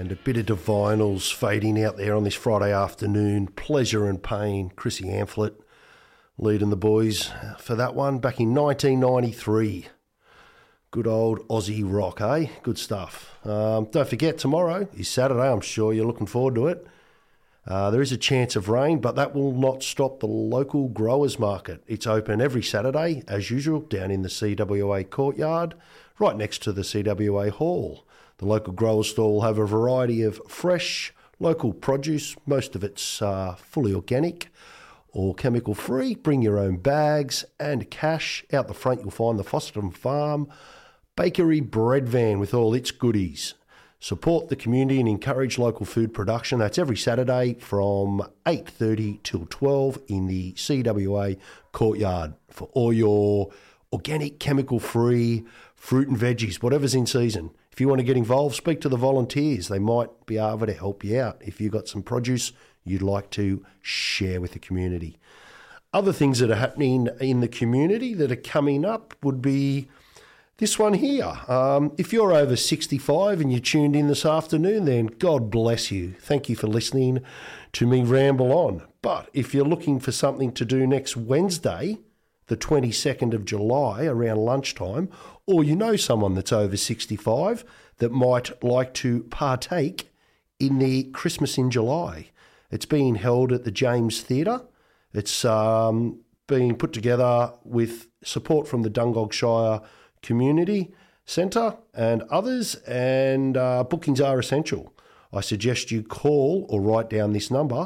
And a bit of Divinals fading out there on this Friday afternoon. Pleasure and Pain, Chrissy Amphlett leading the boys for that one back in 1993. Good old Aussie rock, eh? Good stuff. Don't forget, tomorrow is Saturday. I'm sure you're looking forward to it. There is a chance of rain, but that will not stop the local growers market. It's open every Saturday, as usual, down in the CWA courtyard, right next to the CWA hall. The local growers store will have a variety of fresh, local produce. Most of it's fully organic or chemical-free. Bring your own bags and cash. Out the front, you'll find the Fosterton Farm Bakery bread van with all its goodies. Support the community and encourage local food production. That's every Saturday from 8:30 till 12 in the CWA courtyard for all your organic, chemical-free fruit and veggies, whatever's in season. If you want to get involved, speak to the volunteers. They might be able to help you out if you've got some produce you'd like to share with the community. Other things that are happening in the community that are coming up would be this one here. If you're over 65 and you tuned in this afternoon, then God bless you. Thank you for listening to me ramble on. But if you're looking for something to do next Wednesday, the 22nd of July around lunchtime, or you know someone that's over 65 that might like to partake in the Christmas in July. It's being held at the James Theatre. It's being put together with support from the Dungog Shire Community Centre and others, and bookings are essential. I suggest you call or write down this number,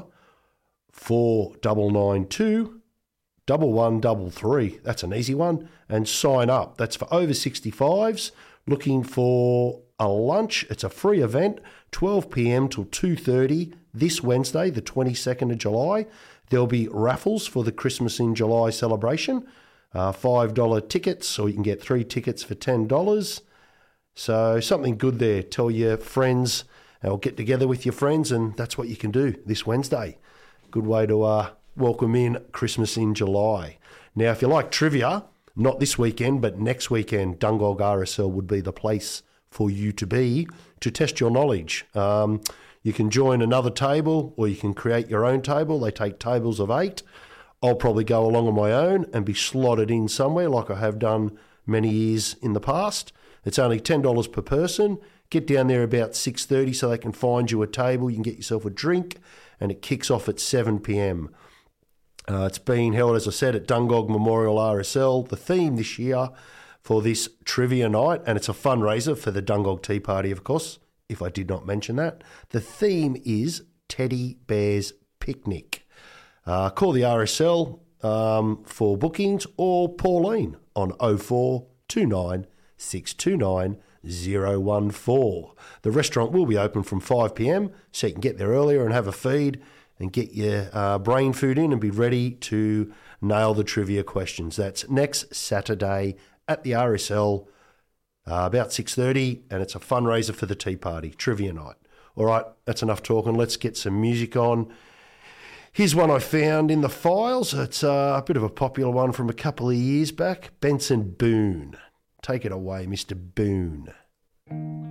4992 1133. That's an easy one. And sign up. That's for over 65s looking for a lunch. It's a free event, 12 p.m. till 2:30 this Wednesday, the 22nd of July. There'll be raffles for the Christmas in July celebration. $5 tickets, or you can get 3 tickets for $10. So something good there. Tell your friends, or get together with your friends, and that's what you can do this Wednesday. Good way to welcome in Christmas in July. Now, if you like trivia, not this weekend, but next weekend, Dungog RSL would be the place for you to be to test your knowledge. You can join another table, or you can create your own table. They take tables of 8. I'll probably go along on my own and be slotted in somewhere like I have done many years in the past. It's only $10 per person. Get down there about 6:30 so they can find you a table. You can get yourself a drink, and it kicks off at 7 p.m. It's being held, as I said, at Dungog Memorial RSL. The theme this year for this trivia night, and it's a fundraiser for the Dungog Tea Party, of course, if I did not mention that. The theme is Teddy Bear's Picnic. Call the RSL for bookings, or Pauline on 0429 629 014. The restaurant will be open from 5 p.m, so you can get there earlier and have a feed and get your brain food in and be ready to nail the trivia questions. That's next Saturday at the RSL, about 6:30, and it's a fundraiser for the Tea Party, trivia night. All right, that's enough talking. Let's get some music on. Here's one I found in the files. It's a bit of a popular one from a couple of years back. Benson Boone. Take it away, Mr. Boone.